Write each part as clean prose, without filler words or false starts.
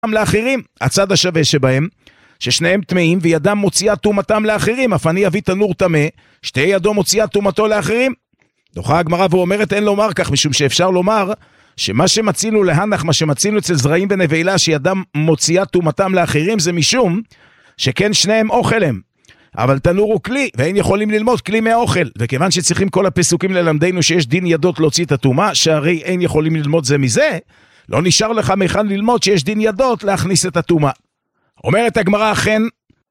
לאחרים, הצד השווה שבהם, ששניהם טמאים וידם מוציאה תומתם לאחרים, אף אני אביא תנור טמא, שתי ידו מוציאה תומתו לאחרים. דוחה הגמרא ואומרת אין לומר כך, משום שאפשר לומר שמה שמצינו להנח, מה שמצינו אצל זרעים ונבלה, שידם מוציאה תומתם לאחרים, זה משום שכן שניהם אוכל הם. אבל תנור הוא כלי, ואין יכולים ללמוד כלי מהאוכל, וכיוון שצריכים כל הפסוקים ללמדנו שיש דין ידות להוציא את התומה, שהרי אין יכולים ללמוד זה מזה, לא נשאר לך מכאן ללמוד שיש דין ידות להכניס את התומה. אומרת הגמרא אכן,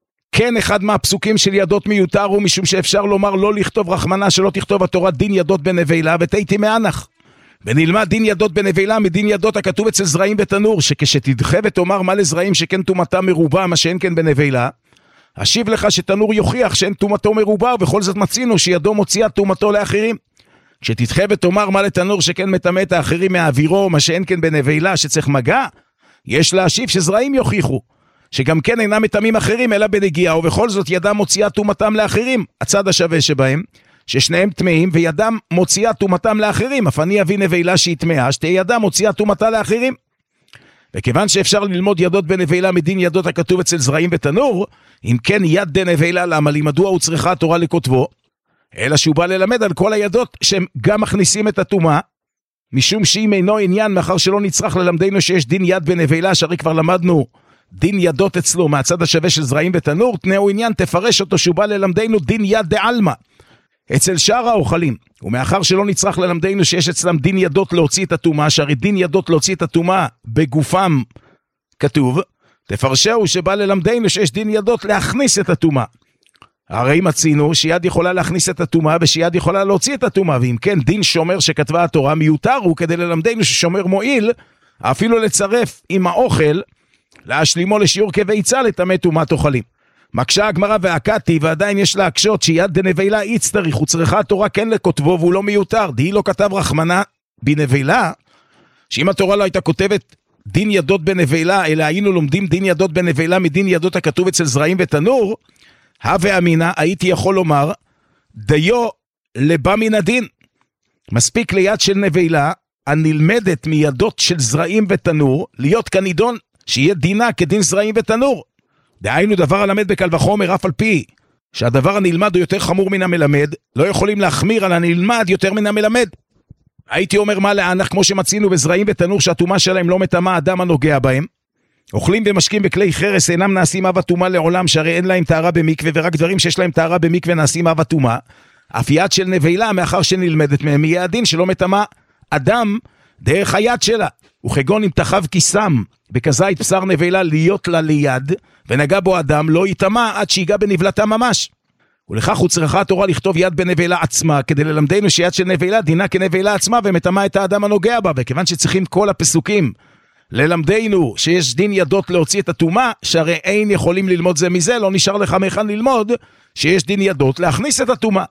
כן אחד מהפסוקים של ידות מיותר הוא משום שאפשר לומר לא לכתוב רחמנה שלא תכתוב התורה דין ידות בנבלה ותהיתי מאנח. ונלמד דין ידות בנבלה מדין ידות הכתוב אצל זרעים ותנור, שכשתדחה ותאמר מה לזרעים שכן תומתה מרובה מה שאין כן בנבלה, אשיב לך שתנור יוכיח שאין תומתו מרובה, ובכל זאת מצינו שידו מוציאה תומתו לאחרים. כשתדחה ותאמר מה לתנור שכן מטמא את האחרים מהאווירו, מה שאין כן בנבלה שצריך מגע, יש להשיב שזרעים יוכיחו שגם כן אינם מטמאים אחרים אלא בנגיעה, ובכל זאת ידם מוציאה תומתם לאחרים, הצד השווה שבהם, ששניהם טמאים וידם מוציאה תומתם לאחרים, אף אני אביא נבלה שהיא טמאה, שתי ידם מוציאה תומתה לאחרים. וכיוון שאפשר ללמוד ידות בנבלה מדין ידות הכתוב אצל זרעים ותנור, אם כן יד דנבלה למה לימדוע הוא צריכה התורה לכותבו, אלא שהוא בא ללמד על כל הידות שהם גם מכניסים את התומה, משום שאם אינו עניין, מאחר שלא נצטרך ללמדנו שיש דין יד בנבלה, שהרי כבר למדנו דין ידות אצלו מהצד השווה של זרעים ותנור, תנאו עניין תפרש אותו שהוא בא ללמדנו דין יד דעלמה אצל שאר האוכלים, ומאחר שלא נצטרך ללמדנו שיש אצלם דין ידות להוציא את התומה, שהרי דין ידות להוציא את התומה בגופם כתוב, תפרשהו שבא ללמדנו שיש דין ידות להכניס את התומה. הרי מצינו שיד יכולה להכניס את התומה ושיד יכולה להוציא את התומה, ואם כן דין שומר שכתבה התורה מיותר הוא כדי ללמדנו ששומר מועיל אפילו לצרף עם האוכל להשלימו לשיעור כביצה לטמא תומת אוכלים. מקשה הגמרא והקתי, ועדיין יש להקשות שיד דנבלה יצטריך, הוא צריכה התורה כן לכותבו והוא לא מיותר, די לא כתב רחמנה בנבלה, שאם התורה לא הייתה כותבת דין ידות בנבלה, אלא היינו לומדים דין ידות בנבלה מדין ידות הכתוב אצל זרעים ותנור, הווה אמינה, הייתי יכול לומר, דיו לבא מן הדין. מספיק ליד של נבלה, הנלמדת מידות של זרעים ותנור, להיות כנידון, שיהיה דינה כדין זרעים ותנור. דהיינו דבר הלמד בקל וחומר, אף על פי שהדבר הנלמד הוא יותר חמור מן המלמד, לא יכולים להחמיר על הנלמד יותר מן המלמד. הייתי אומר מה להנח, כמו שמצינו בזרעים ותנור שהתומה שלהם לא מטמא אדם הנוגע בהם, אוכלים ומשקים בכלי חרס אינם נעשים אב התומה לעולם, שהרי אין להם טהרה במקווה, ורק דברים שיש להם טהרה במקווה נעשים אב התומה. אף יד של נבלה, מאחר שנלמדת מהם, יהיה הדין שלא מטמא אדם דרך היד שלה. וכגון אם תחב כיסם בכזית בשר נבלה להיות לה ליד, ונגע בו אדם, לא יטמא עד שיגע בנבלתה ממש. ולכך הוא צריכה התורה לכתוב יד בנבלה עצמה, כדי ללמדנו שיד של נבלה דינה כנבלה עצמה, ומטמא את האדם הנוגע בה. וכיוון שצריכים כל הפסוקים ללמדנו שיש דין ידות להוציא את התומה, שהרי אין יכולים ללמוד זה מזה, לא נשאר לך מכאן ללמוד שיש דין ידות להכניס את התומה.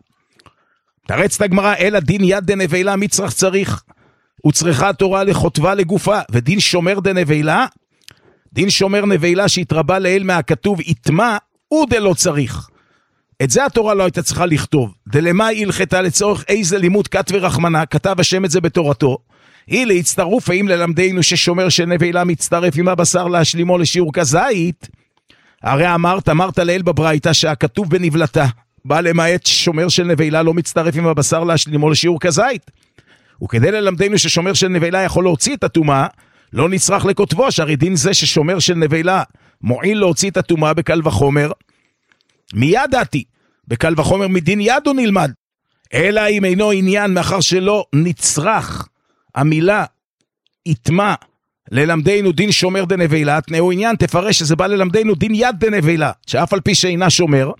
תרץ הגמרא, אלא דין יד דנבלה מצרך צריך, וצריכה התורה לכותבה לגופה, ודין שומר דנבלה, דין שומר נבלה שהתרבה לאל מהכתוב יטמא, הוא דלא צריך. את זה התורה לא הייתה צריכה לכתוב. דלמה היא הלכתה לצורך איזה לימוד כת ורחמנה, כתב השם את זה בתורתו, היא להצטרוף האם ללמדנו ששומר של נבלה מצטרף עם הבשר להשלימו לשיעור כזית, הרי אמרת לאל בברייתא שהכתוב בנבלתה, בא למעט שומר של נבלה לא מצטרף עם הבשר להשלימו לשיעור כזית. וכדי ללמדנו ששומר של נבלה יכול להוציא את התומה, לא נצטרך לכותבו, שהרי דין זה ששומר של נבלה מועיל להוציא את התומה בקל וחומר, מיד דעתי, בקל וחומר מדין יד הוא נלמד, אלא אם אינו עניין, מאחר שלא נצרך המילה יטמא ללמדנו דין שומר דנבלה, תנאו עניין תפרש שזה בא ללמדנו דין יד דנבלה, שאף על פי שאינה שומר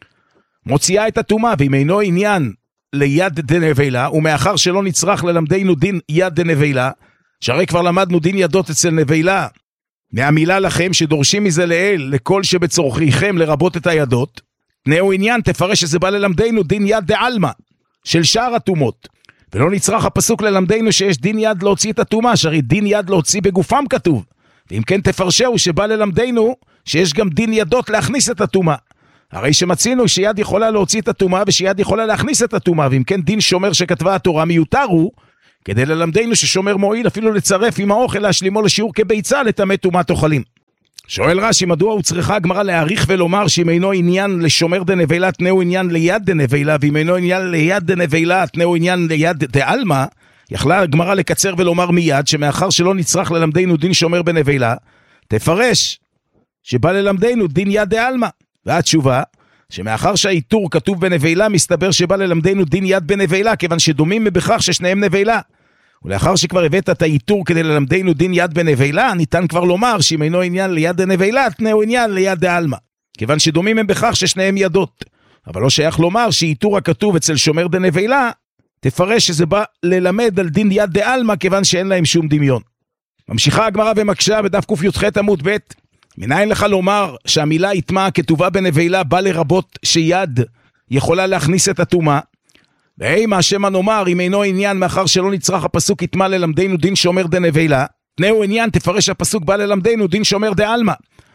מוציאה את התומה, ואם אינו עניין ליד דנבלה, ומאחר שלא נצרך ללמדנו דין יד דנבלה, שהרי כבר למדנו דין ידות אצל נבלה, מהמילה לכם שדורשים מזה לאל, לכל שבצורכיכם לרבות את הידות, תנאו עניין תפרש שזה בא ללמדנו דין יד דעלמה, של שאר התומות, ולא נצרך הפסוק ללמדנו שיש דין יד להוציא את התומה, שהרי דין יד להוציא בגופם כתוב, ואם כן תפרשהו שבא ללמדנו שיש גם דין ידות להכניס את התומה, הרי שמצינו שיד יכולה להוציא את התומה ושיד יכולה להכניס את התומה, ואם כן דין שומר שכתבה התורה מיותר הוא, כדי ללמדנו ששומר מועיל אפילו לצרף עם האוכל להשלימו לשיעור כביצה לטמא תומת אוכלים. שואל רש"י, מדוע הוא צריכה הגמרא להעריך ולומר שאם אינו עניין לשומר דנבלה, תנאו עניין ליד דנבלה, ואם אינו עניין ליד דנבלה, תנאו עניין ליד דעלמא? יכלה הגמרא לקצר ולומר מיד, שמאחר שלא נצטרך ללמדנו דין שומר בנבלה, תפרש שבא ללמדנו דין יד דעלמא. והתשובה, שמאחר שהאיתור כתוב בנבלה, מסתבר שבא ללמדנו דין יד בנבלה, כיוון שדומים בכך ששניהם נבלה. ולאחר שכבר הבאת את האיתור כדי ללמדנו דין יד בנבלה, ניתן כבר לומר שאם אינו עניין ליד דנבלה, תנאו עניין ליד דעלמא. כיוון שדומים הם בכך ששניהם ידות. אבל לא שייך לומר שאיתור הכתוב אצל שומר דנבלה, תפרש שזה בא ללמד על דין יד דעלמא, כיוון שאין להם שום דמיון. ממשיכה הגמרא ומקשה בדף ק"ח עמוד ב', מניין לך לומר שהמילה יטמע כתובה בנבלה בא לרבות שיד יכולה להכניס את הטומאה? ואימה שמה נאמר, אם אינו עניין מאחר שלא נצרך הפסוק יטמע ללמדנו דין שומר דנבלה, תנאו עניין תפרש הפסוק בא ללמדנו דין שומר דעלמא.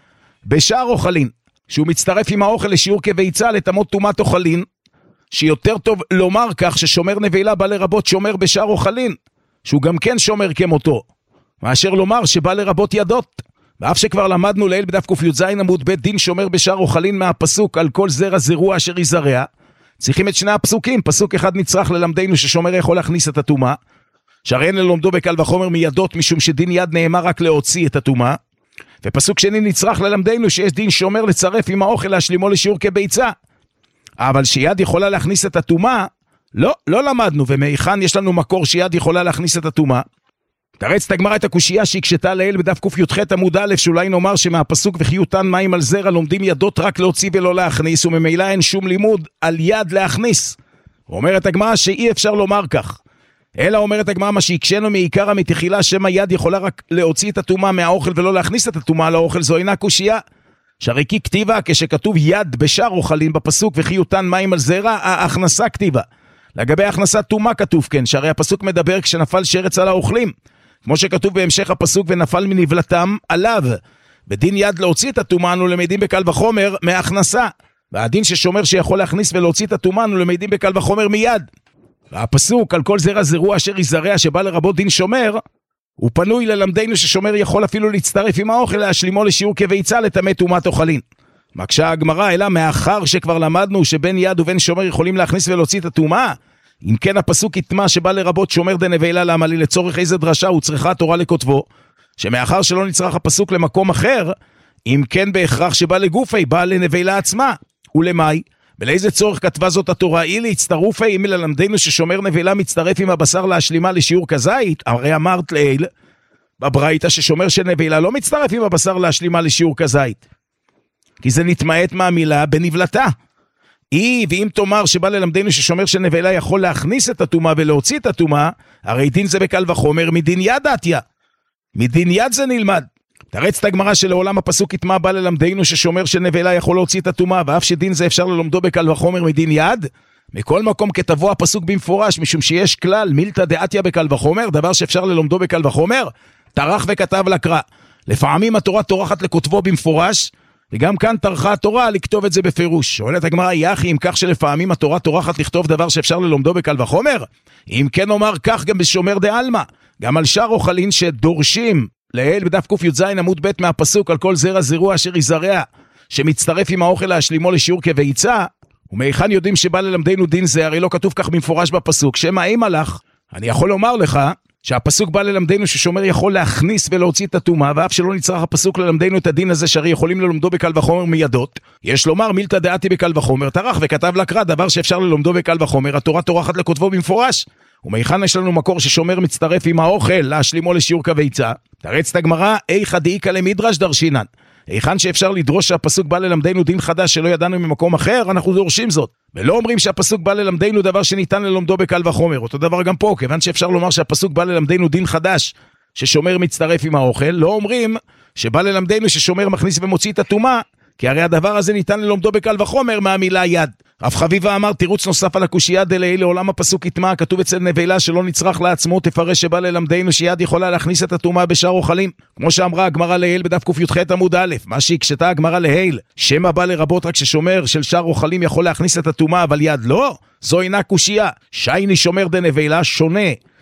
בשאר אוכלין, שהוא מצטרף עם האוכל לשיעור כביצה לטמאות טומאת אוכלין, שיותר טוב לומר כך ששומר נבלה בא לרבות שומר בשאר אוכלין, שהוא גם כן שומר כמותו, מאשר לומר שבא לרבות ידות. ואף שכבר למדנו לעיל בדף ק"ז עמוד ב' דין שומר בשאר אוכלין מהפסוק על כל זרע זרוע אשר יזרע, צריכים את שני הפסוקים. פסוק אחד נצרך ללמדנו ששומר יכול להכניס את הטומאה, שהרי אין ללומדו בקל וחומר מידות, משום שדין יד נאמר רק להוציא את הטומאה. ופסוק שני נצרך ללמדנו שיש דין שומר לצרף עם האוכל להשלימו לשיעור כביצה. אבל שיד יכולה להכניס את הטומאה, לא למדנו. ומהיכן יש לנו מקור שיד יכולה להכניס את הטומאה? תרץ הגמרא את הקושייה שהקשתה לעיל בדף ק"ח עמוד א', שאולי נאמר שמהפסוק וחיותן מים על זרע לומדים ידות רק להוציא ולא להכניס, וממילא אין שום לימוד על יד להכניס. אומרת הגמרא שאי אפשר לומר כך, אלא אומרת הגמרא מה שהקשנו מעיקר המתחילה, שמה יד יכולה רק להוציא את הטומאה מהאוכל ולא להכניס את הטומאה לאוכל, זו אינה קושייה. שהרי כי כתיבה כשכתוב יד בשאר אוכלים בפסוק וחיותן מים על זרע, ההכנסה כתיבה. לגבי הכנסת טומאה כתוב כן, שהרי הפסוק מדבר כשנפל שרץ על האוכלים, כמו שכתוב בהמשך הפסוק ונפל מנבלתם עליו. בדין יד להוציא את הטומאה אנו למדים בקל וחומר מהכנסה, והדין ששומר שיכול להכניס ולהוציא את הטומאה אנו למדים בקל וחומר מיד. והפסוק על כל זרע זרוע אשר יזרע שבא לרבות דין שומר, הוא פנוי ללמדנו ששומר יכול אפילו להצטרף עם האוכל להשלימו לשיעור כביצה לטמא טומאת אוכלין. מקשה הגמרא, אלא מאחר שכבר למדנו שבין יד ובין שומר יכולים להכניס ולהוציא את הטומאה, אם כן הפסוק יטמע שבא לרבות שומר דנבלה, למה לי לצורך איזה דרשה הוא צריכה תורה לכותבו, שמאחר שלא נצרך הפסוק למקום אחר, אם כן בהכרח שבא לגופי, בא לנבלה עצמה. ולמי? ולאיזה צורך כתבה זאת התורה? אי להצטרופי, אם ללמדנו ששומר נבלה מצטרף עם הבשר להשלימה לשיעור כזית, הרי אמרת לעיל בברייתא ששומר של נבלה לא מצטרף עם הבשר להשלימה לשיעור כזית, כי זה נתמעט מהמילה בנבלתה. ואם תאמר שבא ללמדנו ששומר של נבלה יכול להכניס את הטומאה ולהוציא את הטומאה, הרי דין זה בקל וחומר מדין יד עתיה. מדין יד זה נלמד. תרץ את הגמרא שלעולם הפסוק יטמע בא ללמדנו ששומר של נבלה יכול להוציא את הטומאה, ואף שדין זה אפשר ללומדו בקל וחומר מדין יד. מכל מקום כתבו הפסוק במפורש, משום שיש כלל מילתא דעתיה בקל וחומר, דבר שאפשר ללומדו בקל וחומר, טרח וכתב לקרא. לפעמים התורה טורחת לכותבו במפורש, וגם כאן טרחה התורה לכתוב את זה בפירוש. שואלת הגמרא, יחי, אם כך שלפעמים התורה טורחת לכתוב דבר שאפשר ללומדו בקל וחומר? אם כן אומר כך גם בשומר דעלמא, גם על שאר אוכלין שדורשים לעיל בדף ק"ז עמוד ב' מהפסוק על כל זרע זרוע אשר יזרע, שמצטרף עם האוכל להשלימו לשיעור כביצה, ומהיכן יודעים שבא ללמדנו דין זה? הרי לא כתוב כך במפורש בפסוק. שמא אם הלך, אני יכול לומר לך שהפסוק בא ללמדנו ששומר יכול להכניס ולהוציא את הטומאה, ואף שלא נצטרך הפסוק ללמדנו את הדין הזה שהרי יכולים ללומדו בקל וחומר מידות, יש לומר מילתא דעתי בקל וחומר, טרח וכתב לקרא, דבר שאפשר ללומדו בקל וחומר, התורה טורחת לכותבו במפורש. ומהיכן יש לנו מקור ששומר מצטרף עם האוכל להשלימו לשיעור כביצה? תרץ את הגמרא, איכא דאיכא למדרש דרשינן, היכן שאפשר לדרוש שהפסוק בא ללמדנו דין חדש שלא ידענו ממקום אחר, אנחנו דורשים זאת, ולא אומרים שהפסוק בא ללמדנו דבר שניתן ללומדו בקל וחומר. אותו דבר גם פה, כיוון שאפשר לומר שהפסוק בא ללמדנו דין חדש ששומר מצטרף עם האוכל, לא אומרים שבא ללמדנו ששומר מכניס ומוציא את הטומאה, כי הרי הדבר הזה ניתן ללומדו בקל וחומר מהמילה יד. רב חביבה אמר תירוץ נוסף על הקושייה דלעיל לעולם הפסוק יטמע, כתוב אצל נבלה שלא נצרך לעצמו, תפרש שבא ללמדנו שיד יכולה להכניס את הטומאה בשאר אוכלים, כמו שאמרה הגמרא לעיל בדף ק"ח עמוד א'. מה שהקשתה הגמרא לעיל, שמא בא לרבות רק ששומר של שאר אוכלים יכול להכניס את הטומאה אבל יד לא, זו אינה קושייה. שייני שומר דנבלה שונה,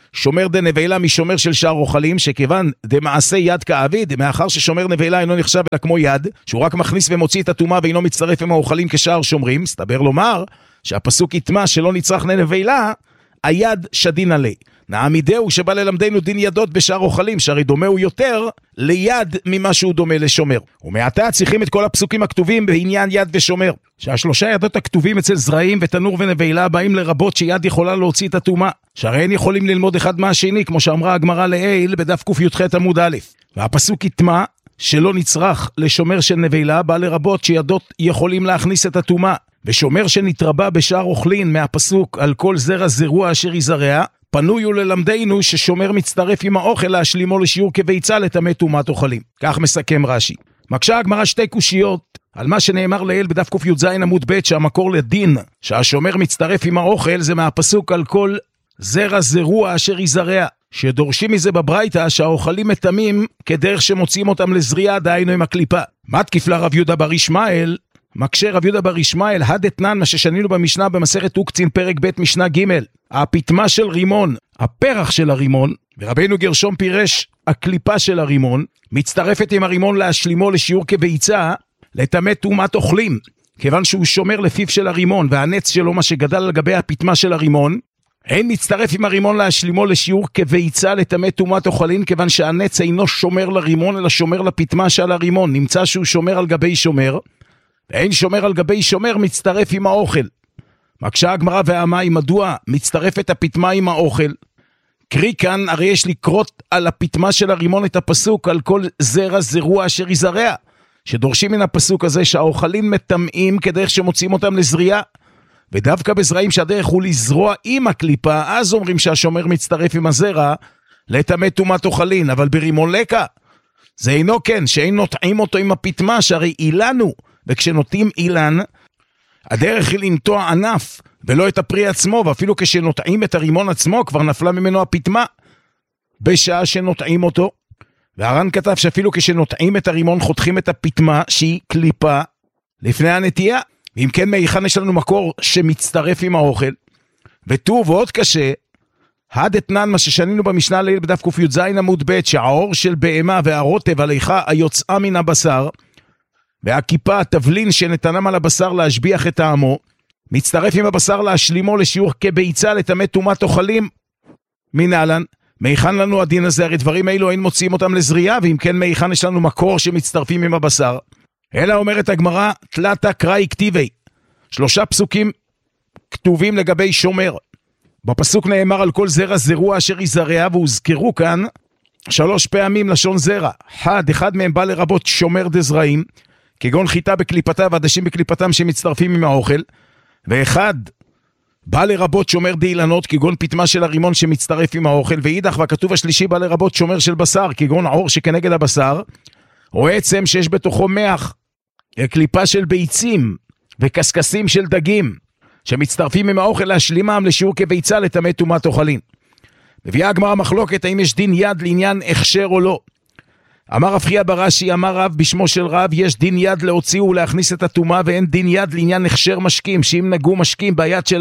שומר דנבלה משומר של שאר אוכלים, שכיוון דמעשה יד כעביד, מאחר ששומר נבלה אינו נחשב אלא כמו יד, שהוא רק מכניס ומוציא את הטומאה ואינו מצטרף עם האוכלים כשאר שומרים, מסתבר לומר שהפסוק יטמע שלא נצרך לנבלה, היד שדין עלי. נעמידהו שבא ללמדנו דין ידות בשאר אוכלים, שהרי דומה הוא יותר ליד ממה שהוא דומה לשומר. ומעתה צריכים את כל הפסוקים הכתובים בעניין יד ושומר, שהשלושה ידות הכתובים אצל זרעים ותנור ונבלה באים לרבות שיד יכולה להוציא את הטומאה, שהרי הם יכולים ללמוד אחד מהשני, כמו שאמרה הגמרא לעיל בדף קי"ח עמוד א'. והפסוק יטמע שלא נצרך לשומר של נבלה בא לרבות שידות יכולים להכניס את הטומאה, ושומר שנתרבה בשאר אוכלין מהפסוק על כל זרע זרוע אשר יזרע, פנוי הוא ללמדנו ששומר מצטרף עם האוכל להשלימו לשיעור כביצה לטמא טומאת אוכלים. כך מסכם רש"י. מקשה הגמרא שתי קושיות על מה שנאמר לעיל בדף קי"ז עמוד ב', שהמקור לדין שהשומר מצטרף עם האוכל זה מהפסוק על כל זרע זרוע אשר יזרע, שדורשים מזה בברייתא שהאוכלים מטמאים כדרך שמוצאים אותם לזריעה, דהיינו עם הקליפה. מתקיף לה רב יהודה בר ישמעאל, מקשה רב יהודה בר ישמעאל, הדתנן מה ששנינו במשנה במסכת אוקצין פרק ב' משנה ג', הפיטמה של רימון, הפרח של הרימון, ורבינו גרשום פירש הקליפה של הרימון, מצטרפת עם הרימון להשלימו לשיעור כביצה לטמא טומאת אוכלים, כיוון שהוא שומר לפיו של הרימון, והנץ שלו מה שגדל על גבי הפיטמה של הרימון, אין מצטרף עם הרימון להשלימו לשיעור כביצה לטמא טומאת אוכלים, כיוון שהנץ אינו שומר לרימון אלא שומר לפיטמה של הרימון, נמצא שהוא שומר על גבי שומר, ואין שומר על גבי שומר מצטרף עם האוכל. מקשה הגמרא והמים, מדוע מצטרפת הפיטמה עם האוכל? קרי כאן, הרי יש לקרות על הפיטמה של הרימון את הפסוק על כל זרע זרוע אשר יזרע, שדורשים מן הפסוק הזה שהאוכלים מטמאים כדרך שמוצאים אותם לזריעה, ודווקא בזרעים שהדרך הוא לזרוע עם הקליפה, אז אומרים שהשומר מצטרף עם הזרע לטמא טומאת אוכלים, אבל ברימון לקה זה אינו כן, שאין נוטעים אותו עם הפיטמה, שהרי אילנו, וכשנוטעים אילן הדרך היא לנטוע ענף ולא את הפרי עצמו, ואפילו כשנוטעים את הרימון עצמו כבר נפלה ממנו הפיטמה בשעה שנוטעים אותו. והר"ן כתב שאפילו כשנוטעים את הרימון חותכים את הפיטמה שהיא קליפה לפני הנטייה. ואם כן, מהיכן יש לנו מקור שמצטרף עם האוכל? וטוב ועוד קשה, הדתנן מה ששנינו במשנה לעיל בדף קי"ז עמוד ב', שהעור של בהמה והרוטב עליך היוצאה מן הבשר, והכיפה התבלין שנתנם על הבשר להשביח את טעמו, מצטרף עם הבשר להשלימו לשיעור כביצה לטמא טומאת אוכלים מנהלן. מהיכן לנו הדין הזה? הרי דברים אלו אין מוציאים אותם לזריעה, ואם כן מהיכן יש לנו מקור שמצטרפים עם הבשר? אלא אומרת הגמרא, תלתה קראי כתיבי, 3 פסוקים כתובים לגבי שומר. בפסוק נאמר על כל זרע זרוע אשר יזרע, והוזכרו כאן 3 פעמים לשון זרע. אחד מהם בא לרבות שומר דזרעים, כגון חיטה בקליפתה ועדשים בקליפתם שמצטרפים עם האוכל, ואחד בא לרבות שומר דאילנות, כגון פיטמה של הרימון שמצטרף עם האוכל, ואידך והכתוב השלישי בא לרבות שומר של בשר, כגון עור שכנגד הבשר, או עצם שיש בתוכו מח, קליפה של ביצים וקסקסים של דגים, שמצטרפים עם האוכל להשלימם לשיעור כביצה לטמא טומאת אוכלים. מביאה הגמרא מחלוקת האם יש דין יד לעניין הכשר או לא. אמר רב חייא ברש"י, אמר רב בשמו של רב, יש דין יד להוציא ולהכניס את הטומאה, ואין דין יד לעניין הכשר משקים, שאם נגעו משקים ביד של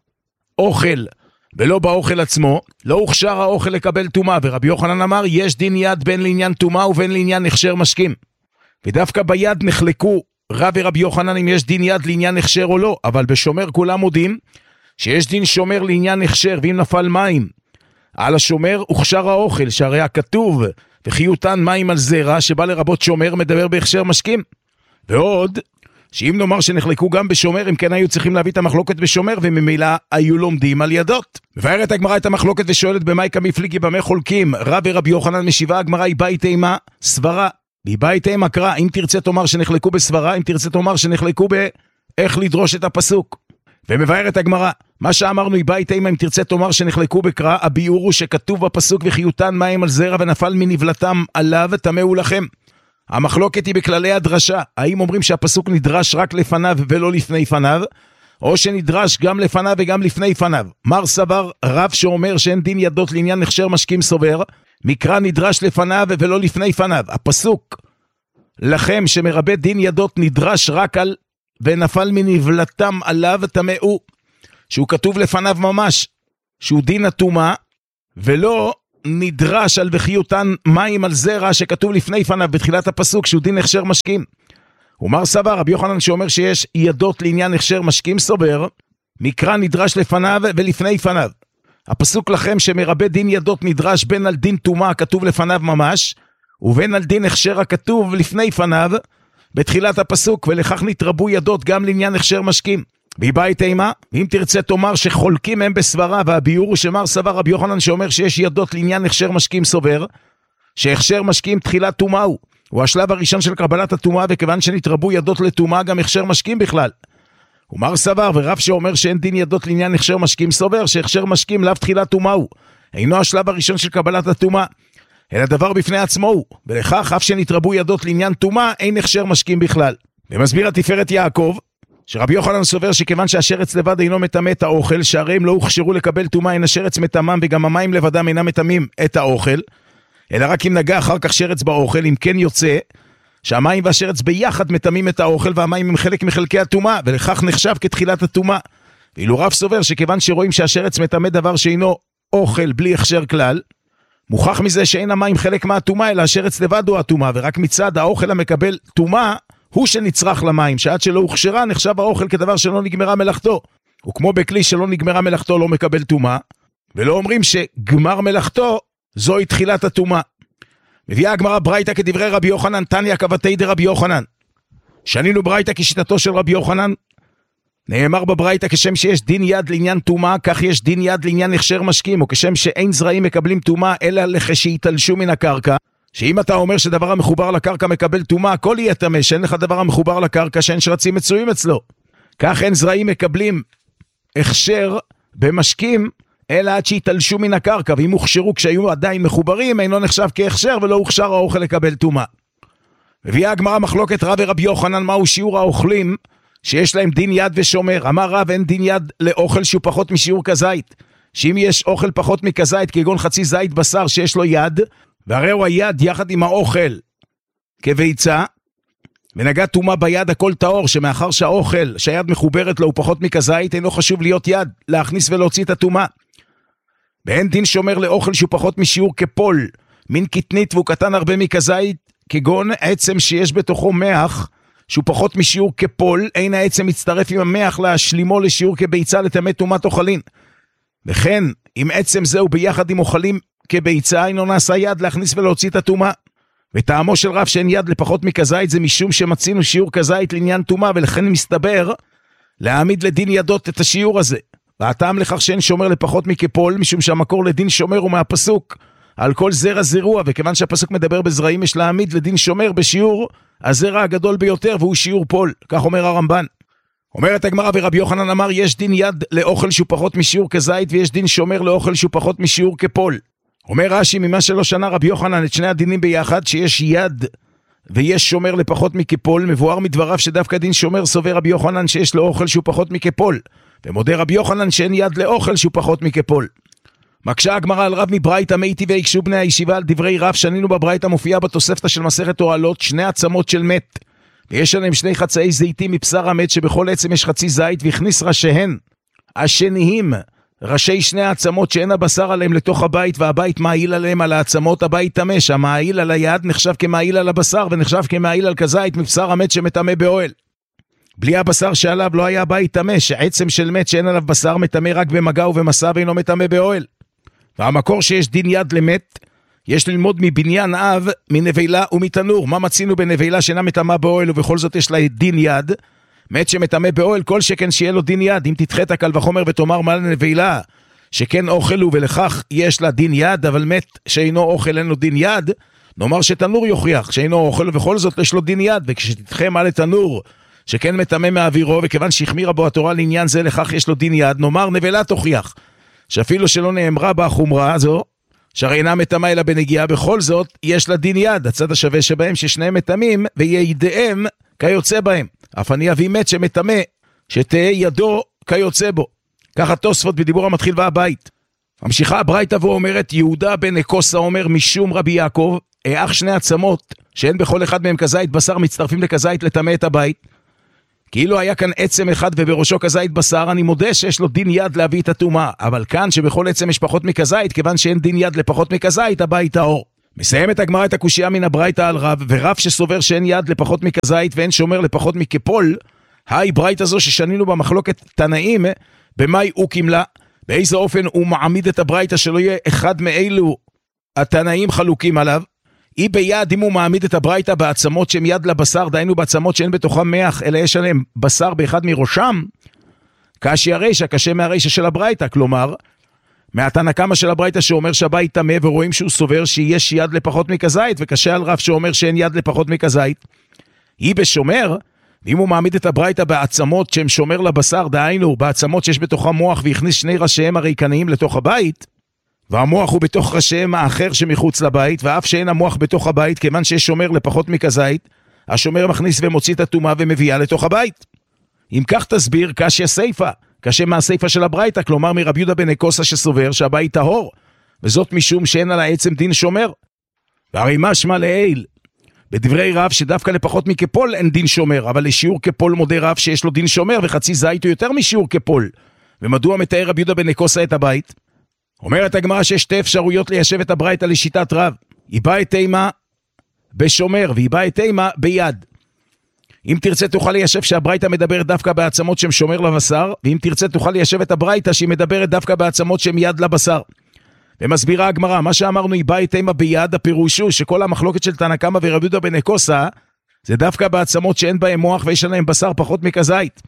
האוכל ולא באוכל עצמו, לא הוכשר האוכל לקבל טומאה. ורבי יוחנן אמר, יש דין יד בין לעניין טומאה ובין לעניין הכשר משקים. ודווקא ביד נחלקו רב ורבי יוחנן אם יש דין יד לעניין הכשר או לא, אבל בשומר כולם מודים שיש דין שומר לעניין הכשר, ואם נפל מים על השומר הוכשר האוכל, שהרי הכתוב וכי יותן מים על זרע שבא לרבות שומר מדבר בהכשר משקים. ועוד שאם נאמר שנחלקו גם בשומר, אם כן היו צריכים להביא את המחלוקת בשומר, וממילא היו לומדים על ידות. מבארת הגמרא את המחלוקת ושואלת במאי כמפליגי במה חולקים רב ורבי יוחנן. משיבה הגמרא, היא באי תימה סברה, היא באי תימה קרא. אם תרצה תאמר שנחלקו בסברה, אם תרצה תאמר שנחלקו באיך לדרוש את הפסוק. ומבארת הגמרא, מה שאמרנו היא באי תימה, אם תרצה תאמר שנחלקו בקרא, הביאור הוא שכתוב בפסוק וכי יותן מים על זרע ונפל מנבלתם עליו טמאו לכם. המחלוקת היא בכללי הדרשה, האם אומרים שהפסוק נדרש רק לפניו ולא לפני פניו, או שנדרש גם לפניו וגם לפני פניו. מר סבר רב שאומר שאין דין ידות לעניין הכשר משקים סובר, מקרא נדרש לפניו ולא לפני פניו. הפסוק לכם שמרבה דין ידות נדרש רק על ונפל מנבלתם עליו טמאו, שהוא כתוב לפניו ממש, שהוא דין הטומאה, ולא נדרש על וחיותן מים על זרע שכתוב לפני פניו בתחילת הפסוק שהוא דין הכשר משקים. ומר סבר רבי יוחנן שאומר שיש ידות לעניין הכשר משקים סובר, מקרא נדרש לפניו ולפני פניו. הפסוק לכם שמרבה דין ידות נדרש בין על דין טומאה הכתוב לפניו ממש, ובין על דין הכשר הכתוב לפני פניו בתחילת הפסוק, ולכך נתרבו ידות גם לעניין הכשר משקים. והיא באה אימה, ואם תרצה תאמר שחולקים הם בסברה, והביאור הוא שמר סבר רבי יוחנן שאומר שיש ידות לעניין הכשר משקים סובר, שהכשר משקים תחילת טומאה הוא השלב הראשון של קבלת הטומאה, וכיוון שנתרבו ידות לטומאה גם הכשר משקים בכלל. ומר סבר ורב שאומר שאין דין ידות לעניין הכשר משקים סובר, שהכשר משקים לאו תחילת טומאה אינו השלב הראשון של קבלת הטומאה, אלא דבר בפני עצמו הוא, ולכך אף שנתרבו ידות לעניין טומאה אין הכשר משקים בכלל. ומסביר התפארת יעקב שרבי יוחנן סובר שכיוון שהשרץ לבד אינו מטמא את האוכל, שהרי הם לא הוכשרו לקבל טומאה, אין השרץ מטמאם, וגם המים לבדם אינם מטמאים את האוכל, אלא רק אם נגע אחר כך שרץ באוכל. אם כן יוצא שהמים והשרץ ביחד מטמאים את האוכל, והמים הם חלק מחלקי הטומאה, ולכך נחשב כתחילת הטומאה. ואילו רב סובר שכיוון שרואים שהשרץ מטמא דבר שאינו אוכל בלי הכשר כלל, מוכח מזה שאין המים חלק מהטומאה, אלא השרץ לבד הוא הטומאה, ורק מצד האוכל המקבל טומאה הוא שנצרך למים, שעד שלא הוכשרה נחשב האוכל כדבר שלא נגמרה מלאכתו. וכמו בכלי שלא נגמרה מלאכתו לא מקבל טומאה, ולא אומרים שגמר מלאכתו זוהי תחילת הטומאה. מביאה הגמרא ברייתא כדברי רבי יוחנן, תניא כבתי דרבי יוחנן. שנינו ברייתא כשיטתו של רבי יוחנן, נאמר בברייתא כשם שיש דין יד לעניין טומאה, כך יש דין יד לעניין הכשר משקים, או כשם שאין זרעים מקבלים טומאה אלא לכשהתלשו מן הקרקע, שאם אתה אומר שדבר המחובר לקרקע מקבל טומאה, הכל יהיה טמא, שאין לך דבר המחובר לקרקע שאין שרצים מצויים אצלו. כך אין זרעים מקבלים הכשר במשקים אלא עד שהתלשו מן הקרקע, ואם הוכשרו כשהיו עדיין מחוברים אינו נחשב כהכשר ולא הוכשר האוכל לקבל טומאה. מביאה הגמרא מחלוקת רב ורבי יוחנן מהו שיעור האוכלים שיש להם דין יד ושומר. אמר רב אין דין יד לאוכל שהוא פחות משיעור כזית, שאם יש אוכל פחות מכזית כגון חצי זית בשר שיש לו יד, והרי הוא היד יחד עם האוכל כביצה, ונגע טומאה ביד הכל טהור, שמאחר שהאוכל שהיד מחוברת לו הוא פחות מכזית אינו חשוב להיות יד להכניס ולהוציא את הטומאה. ואין דין שומר לאוכל שהוא פחות משיעור כפול מין קטנית והוא קטן הרבה מכזית, כגון עצם שיש בתוכו מח שהוא פחות משיעור כפול, אין העצם מצטרף עם המח להשלימו לשיעור כביצה לטמא טומאת אוכלין. וכן אם עצם זהו ביחד עם אוכלים כביצה אינו נעשה יד להכניס ולהוציא את הטומאה. וטעמו של רב שאין יד לפחות מכזית זה משום שמצינו שיעור כזית לעניין טומאה, ולכן מסתבר להעמיד לדין ידות את השיעור הזה. והטעם לכך שאין שומר לפחות מכפול, משום שהמקור לדין שומר הוא מהפסוק על כל זרע זירוע, וכיוון שהפסוק מדבר בזרעים יש להעמיד לדין שומר בשיעור הזרע הגדול ביותר והוא שיעור פול, כך אומר הרמב"ן. אומרת הגמרא ורבי יוחנן אמר יש דין יד לאוכל שהוא פחות משיעור כזית ויש דין שומר לאוכל שהוא פחות משיעור כפול. אומר רש"י ממה שלא שנה רבי יוחנן את שני הדינים ביחד, שיש יד ויש שומר לפחות מכפול, מבואר מדבריו שדווקא דין שומר סובר רבי יוחנן שיש לו אוכל שהוא פחות מכפול, ומודה רבי יוחנן שאין יד לאוכל שהוא פחות מכפול. מקשה הגמרא על רב מברייתא מייתי ויקשו בני הישיבה על דברי רב שנינו בברייתא מופיעה בתוספתא של מסכת אוהלות שני עצמות של מת, ויש עליהם שני חצאי זיתים מבשר המת שבכל עצם יש חצי זית, והכניס ראשיהן השניים ראשי שני העצמות שאין הבשר עליהם לתוך הבית, והבית מעיל עליהם על העצמות, הבית טמא, שהמעיל על היד נחשב כמעיל על הבשר ונחשב כמעיל על כזית מבשר המת שמטמא באוהל. בלי הבשר שעליו לא היה הבית טמא, שעצם של מת שאין עליו בשר מטמא רק במגע ובמסע ואינו מטמא באוהל. והמקור שיש דין יד למת יש ללמוד מבניין אב, מנבילה ומתנור. מה מצינו בנבילה שאינה מטמאה באוהל ובכל זאת יש לה דין יד? מת שמטמא באוהל כל שכן שיהיה לו דין יד. אם תדחה את הקל וחומר ותאמר מה לנבילה שכן אוכל הוא ולכך יש לה דין יד, אבל מת שאינו אוכל אין לו דין יד, נאמר שתנור יוכיח שאינו אוכל ובכל זאת יש לו דין יד. וכשתדחה מה לתנור שכן מטמא מאווירו, וכיוון שהחמירה בו התורה לעניין זה לכך יש לו דין יד, נאמר נבלה תוכיח שאפילו שלא נאמרה בה החומרה הזו שהרי אינה מטמאה אלא בנגיעה, בכל זאת יש לה דין יד. הצד השווה שבהם ששניהם מטמאים וידיהם כיוצא בהם. אף אני אביא מת שמטמא שתהיה ידו כיוצא בו. ככה תוספות בדיבור המתחיל והבית. המשיכה הברייתא ואומרת יהודה בן אקוסה אומר משום רבי יעקב אך שני עצמות שאין בכל אחד מהם כזית בשר מצטרפים לכזית לטמא את הבית, כאילו היה כאן עצם אחד ובראשו כזית בשר, אני מודה שיש לו דין יד להביא את הטומאה, אבל כאן שבכל עצם יש פחות מכזית, כיוון שאין דין יד לפחות מכזית, הבית טהור. מסיימת הגמרא את הקושיה מן הברייתא על רב, ורב שסובר שאין יד לפחות מכזית ואין שומר לפחות מכפול, היי ברייתא זו ששנינו במחלוקת תנאים, במאי הוא קימלה, באיזה אופן הוא מעמיד את הברייתא שלא יהיה אחד מאלו התנאים חלוקים עליו, היא ביד אם הוא מעמיד את הברייתא בעצמות שהן יד לבשר, דהיינו בעצמות שאין בתוכם מח, אלא יש עליהם בשר באחד מראשם, קשי הרישא, קשה מהרישא של הברייתא, כלומר, מהתנא קמא של הברייתא שאומר שהבית טמא, ורואים שהוא סובר שיש יד לפחות מכזית, וקשה על רב שאומר שאין יד לפחות מכזית, היא בשומר, ואם הוא מעמיד את הברייתא בעצמות שהן שומר לבשר, דהיינו בעצמות שיש בתוכם מוח, והכניס שני ראשיהם הריקניים לתוך הבית, והמוח הוא בתוך ראשיהם האחר שמחוץ לבית, ואף שאין המוח בתוך הבית, כיוון שיש שומר לפחות מכזית, השומר מכניס ומוציא את הטומאה ומביאה לתוך הבית. אם כך תסביר, קשיא סיפא, קשה מהסיפא של הברייתא, כלומר מרבי יהודה בן נקוסה שסובר שהבית טהור, וזאת משום שאין על העצם דין שומר. והרי משמע לעיל, בדברי רב שדווקא לפחות מכפול אין דין שומר, אבל לשיעור כפול מודה רב שיש לו דין שומר, וחצי זית הוא יותר משיעור כפול. ומדוע מתאר רבי יהודה בן נקוסה את הבית? אומרת הגמרא שיש שתי אפשרויות ליישב את הברייתא לשיטת רב. היא באה את אימה בשומר, והיא באה את אימה ביד. אם תרצה תוכל ליישב שהברייתא מדברת דווקא בעצמות שהן שומר לבשר, ואם תרצה תוכל ליישב את הברייתא שהיא מדברת דווקא בעצמות שהן יד לבשר. ומסבירה הגמרא, מה שאמרנו היא באה את אימה ביד, הפירוש הוא שכל המחלוקת של תנא קמא ורבי יהודה בן נקוסה, זה דווקא בעצמות שאין בהם מוח ויש עליהם בשר פחות מכזית.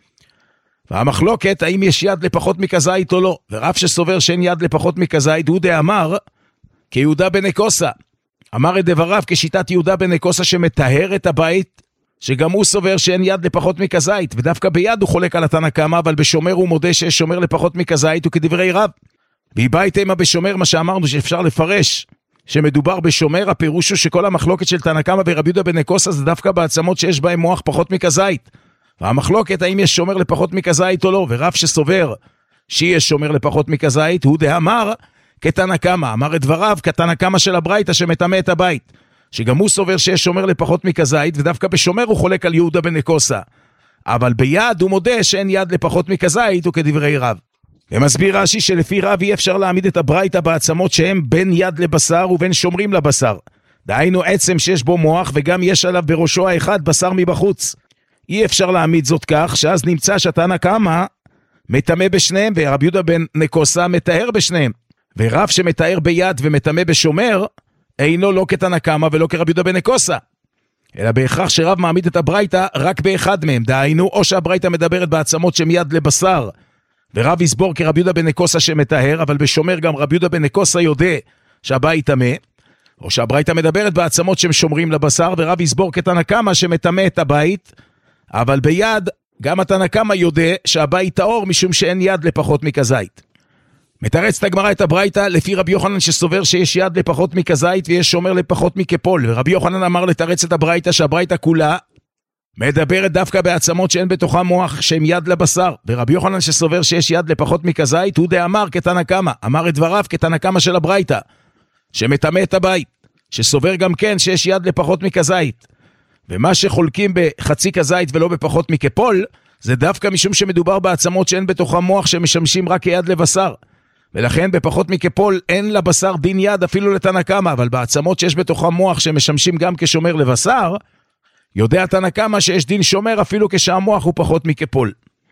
והמחלוקת, האם יש יד לפחות מכזית או לא, ורב שסובר שאין יד לפחות מכזית, הוא דאמר, כיהודה בן נקוסה, אמר את דבריו כשיטת יהודה בן נקוסה שמטהר את הבית, שגם הוא סובר שאין יד לפחות מכזית, ודווקא ביד הוא חולק על התנא קמא, אבל בשומר הוא מודה שיש שומר לפחות מכזית, וכדברי רב. והיא באה איתמה בשומר, מה שאמרנו שאפשר לפרש, שמדובר בשומר, הפירוש הוא שכל המחלוקת של תנא קמא ורבי יהודה בן נקוסה, זה דווקא בעצמות שיש בהם מוח פחות מכזית. והמחלוקת האם יש שומר לפחות מכזית או לא, ורב שסובר שיש שומר לפחות מכזית, הוא דאמר כתנא קמא, אמר את דבריו כתנא קמא של הברייתא שמטמא את הבית, שגם הוא סובר שיש שומר לפחות מכזית, ודווקא בשומר הוא חולק על יהודה בן נקוסה, אבל ביד הוא מודה שאין יד לפחות מכזית, וכדברי רב. ומסביר רש"י שלפי רב אי אפשר להעמיד את הברייתא בעצמות שהם בין יד לבשר ובין שומרים לבשר, דהיינו עצם שיש בו מוח וגם יש עליו בראשו האחד בשר מבחוץ. אי אפשר להעמיד זאת כך, שאז נמצא שתנא קמא מטמא בשניהם, ורבי יהודה בן נקוסה מטהר בשניהם. ורב שמטהר ביד ומטמא בשומר, אינו לא כתנא קמא ולא כרבי יהודה בן נקוסה. אלא בהכרח שרב מעמיד את הברייתא רק באחד מהם, דהיינו, או שהברייתא מדברת בעצמות שהם יד לבשר, ורב יסבור כרבי יהודה בן נקוסה שמטהר, אבל בשומר גם רבי יהודה בן נקוסה יודע שהבית טמא, או שהברייתא מדברת בעצמות שהם שומרים לבשר, ורב יסבור כתנא קמא שמטמא את הבית, אבל ביד גם התנא קמא יודע שהבית טהור משום שאין יד לפחות מכזית. מתרצת הגמרא את הברייתא לפי רבי יוחנן שסובר שיש יד לפחות מכזית ויש שומר לפחות מכפול, ורבי יוחנן אמר לתרץ את הברייתא שהברייתא כולה מדברת דווקא בעצמות שאין בתוכה מוח שהם יד לבשר, ורבי יוחנן שסובר שיש יד לפחות מכזית הוא דאמר כתנא קמא, אמר את דבריו כתנא קמא של הברייתא שמטמא את הבית, שסובר גם כן שיש יד לפחות מכזית. ומה שחולקים בחצי כזית ולא בפחות מכפול, זה דווקא משום שמדובר בעצמות שאין בתוכה מוח שמשמשים רק כיד לבשר. ולכן בפחות מכפול אין לבשר דין יד אפילו לתנא קמא, אבל בעצמות שיש בתוכה מוח שמשמשים גם כשומר לבשר, יודע תנא קמא שיש דין שומר אפילו כשהמוח הוא פחות מכפול.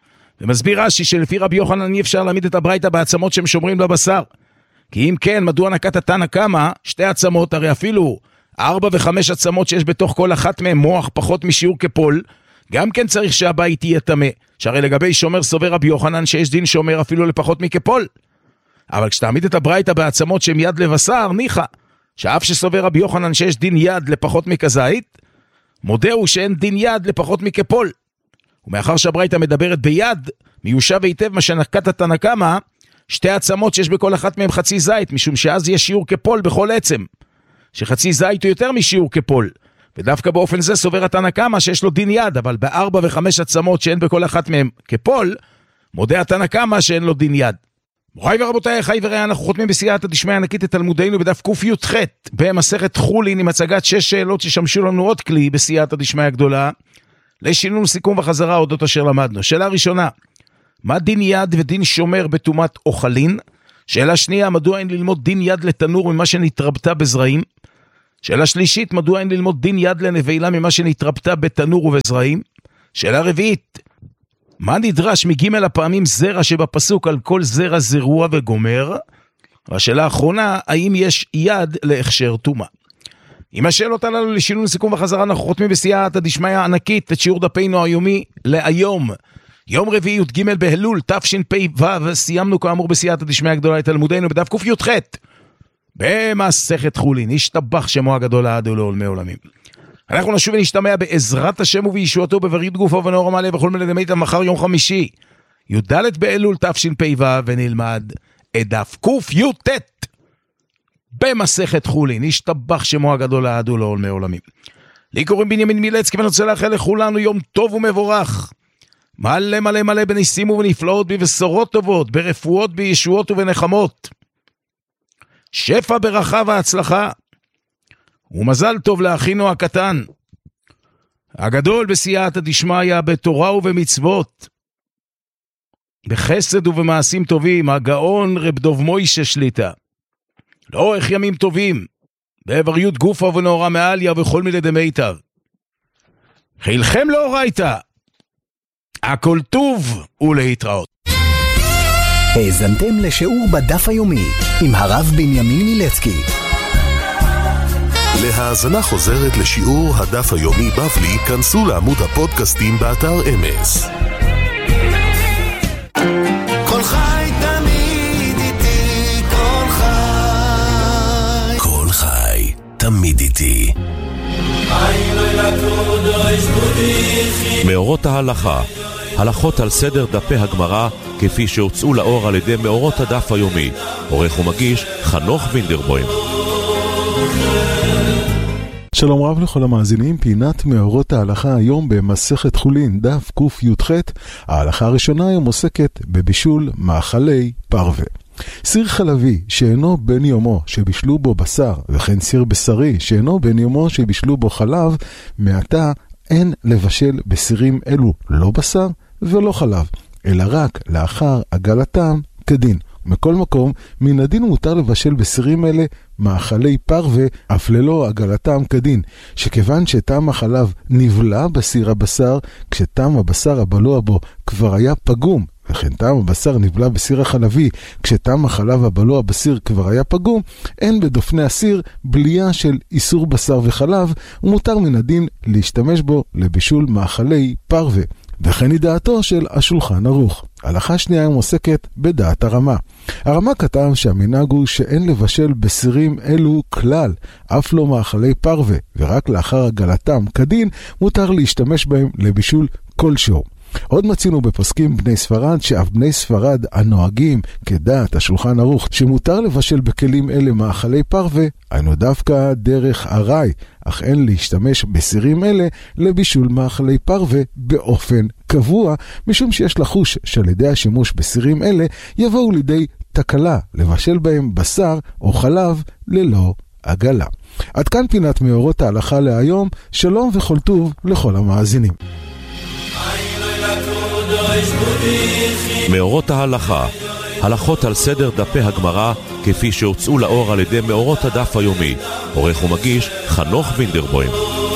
ומסביר רש"י שלפי רבי יוחנן אי אפשר להעמיד את הברייתא בעצמות שהם שומרים לבשר. כי אם כן, מדוע נקט תנא קמא שתי עצמות, הרי אפילו 4 ו5 עצמות שיש בתוך כל אחת מהם מוח פחות משיעור כפול, גם כן צריך שהבית יהיה טמא, שהרי לגבי שומר סובר רבי יוחנן שיש דין שומר אפילו לפחות מכפול. אבל כשתעמיד את הברייתא בעצמות שהם יד לבשר, ניחא, שאף שסובר רבי יוחנן שיש דין יד לפחות מכזית, מודהו שאין דין יד לפחות מכפול. ומאחר שהברייתא מדברת ביד, מיושב היטב מה שנקט תנא קמא, שתי עצמות שיש בכל אחת מהם חצי זית, משום שאז יש שיעור כפול בכל עצם, שחצי זית הוא יותר משיעור כפול, ודווקא באופן זה סובר תנא קמא שיש לו דין יד, אבל ב4 ו5 עצמות שאין בכל אחת מהם כפול, מודה תנא קמא שאין לו דין יד. מוריי ורבותיי, חי וראה, אנחנו חותמים בסייעתא דשמיא ענקית את תלמודנו בדף קי"ח במסכת חולין עם הצגת 6 שאלות ששמשו לנו עוד כלי בסייעתא דשמיא הגדולה, לשינון סיכום וחזרה אודות אשר למדנו. שאלה ראשונה, מה דין יד ודין שומר בתומת אוכלין? שאלה שנייה, מדוע אין ללמוד דין יד לתנור ממה שנתרבתה בזרעים? שאלה שלישית, מדוע אין ללמוד דין יד לנבלה ממה שנתרבתה בתנור ובזרעים? שאלה רביעית, מה נדרש מג' הפעמים זרע שבפסוק על כל זרע זרוע וגומר? והשאלה האחרונה, האם יש יד להכשר טומאה? עם השאלות הללו לשינון סיכום וחזרה אנחנו חותמים בסייעתא דשמיא ענקית את שיעור דפינו היומי להיום. יום רביעי י"ג בהלול תשפ"ו, סיימנו כאמור בסייעתא דשמיא הגדולה את תלמודנו בדף ק"י"ח במסכת חולין, ישתבח שמו הגדול לעד ולעולמי עולמים. אנחנו נשוב ונשתמע בעזרת השם ובישועתו בבריאות גופו ובנאור המלא וכל מיני דמי מחר יום חמישי י"ד באלול תשפ"ו, ונלמד את דף ק"י"ט במסכת חולין, ישתבח שמו הגדול לעד ולעולמי עולמים. לי קוראים בנימין מילצקי ואני רוצה לאחל לכולנו יום טוב ומבורך, מלא מלא מלא בניסים ובנפלאות, בבשורות טובות, ברפואות, בישועות ובנחמות, שפע ברכה והצלחה, ומזל טוב לאחינו הקטן הגדול בסייעתא דשמיא, בתורה ובמצוות, בחסד ובמעשים טובים, הגאון רב דב מוישה שליטה, לאורך ימים טובים, בעבריות גופה ונאורה מעליה וכל מיני דמיטב. חילכם לאורייתא, הכל טוב ולהתראות. האזנתם לשיעור בדף היומי עם הרב בנימין מילצקי. להאזנה חוזרת לשיעור הדף היומי בבלי, כנסו לעמוד הפודקאסטים באתר אמס. כל חי תמיד איתי, כל חי, כל חי תמיד איתי. מאורות ההלכה, הלכות על סדר דפי הגמרא כפי שהוצאו לאור על ידי מאורות הדף היומי. עורך ומגיש חנוך וינדרבוים. שלום רב לכל המאזינים, פינת מאורות ההלכה היום במסכת חולין, דף ק"י"ח. ההלכה הראשונה היום עוסקת בבישול מאכלי פרווה. סיר חלבי שאינו בן יומו שבישלו בו בשר, וכן סיר בשרי שאינו בן יומו שבישלו בו חלב, מעתה אין לבשל בסירים אלו לא בשר ולא חלב, אלא רק לאחר עגלתם כדין. מכל מקום, מן הדין מותר לבשל בסירים אלה מאכלי פרווה, אף ללא עגלתם כדין, שכיוון שטעם החלב נבלע בסיר הבשר, כשטעם הבשר הבלוע בו כבר היה פגום, וכן טעם הבשר נבלע בסיר החלבי, כשטעם החלב הבלוע בסיר כבר היה פגום, אין בדופני הסיר בליעה של איסור בשר וחלב, ומותר מן הדין להשתמש בו לבישול מאכלי פרווה. וכן היא דעתו של השולחן ערוך. הלכה שנייה עוסקת בדעת הרמה. הרמה כתב שהמנהג הוא שאין לבשל בסירים אלו כלל, אף לא מאכלי פרווה, ורק לאחר עגלתם כדין מותר להשתמש בהם לבישול כלשהו. עוד מצינו בפוסקים בני ספרד שאף בני ספרד הנוהגים כדעת השולחן ערוך שמותר לבשל בכלים אלה מאכלי פרווה, היינו דווקא דרך ארעי, אך אין להשתמש בסירים אלה לבישול מאכלי פרווה באופן קבוע, משום שיש לחוש שעל ידי השימוש בסירים אלה יבואו לידי תקלה לבשל בהם בשר או חלב ללא עגלה. עד כאן פינת מאורות ההלכה להיום, שלום וכל טוב לכל המאזינים. מאורות ההלכה, הלכות על סדר דפי הגמרא כפי שהוצאו לאור על ידי מאורות הדף היומי. עורך ומגיש חנוך וינדרבוים.